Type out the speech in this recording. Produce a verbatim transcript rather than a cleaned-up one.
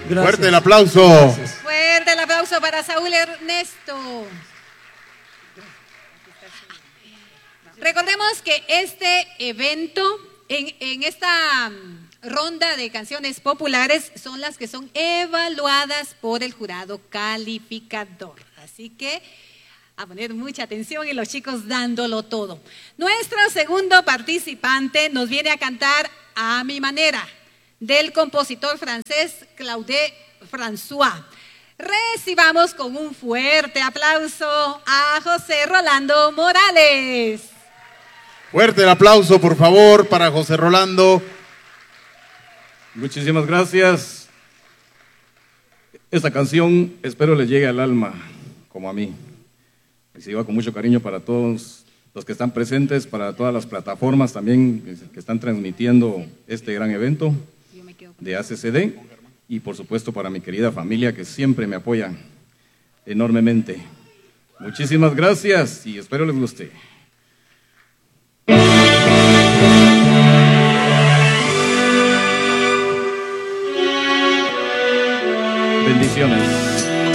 Gracias. Fuerte el aplauso. Gracias. Fuerte el aplauso para Saúl Ernesto. Recordemos que este evento, en, en esta ronda de canciones populares, son las que son evaluadas por el jurado calificador. Así que a poner mucha atención y los chicos dándolo todo. Nuestro segundo participante nos viene a cantar A mi manera, del compositor francés Claude François. Recibamos con un fuerte aplauso a José Rolando Morales. Fuerte el aplauso, por favor, para José Rolando. Muchísimas gracias. Esta canción espero les llegue al alma, como a mí. Y se lleva con mucho cariño para todos los que están presentes, para todas las plataformas también que están transmitiendo este gran evento de A C C D, y por supuesto para mi querida familia que siempre me apoya enormemente. Muchísimas gracias y espero les guste. Bendiciones.